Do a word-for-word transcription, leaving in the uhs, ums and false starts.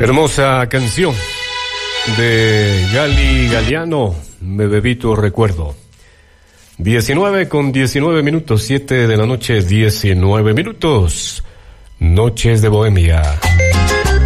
Hermosa canción de Gali Galiano, Me bebí tu recuerdo. diecinueve con diecinueve minutos, siete de la noche, diecinueve minutos. Noches de Bohemia.